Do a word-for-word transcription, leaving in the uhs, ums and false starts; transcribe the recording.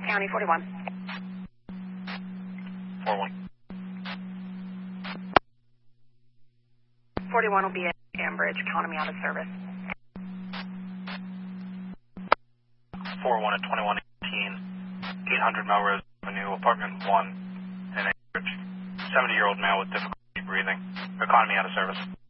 County forty-one. four one. forty-one will be at Ambridge, economy out of service. four one at twenty-one eighteen, eight hundred Melrose Avenue, apartment one, in Ambridge. seventy-year-old male with difficulty breathing. Economy out of service.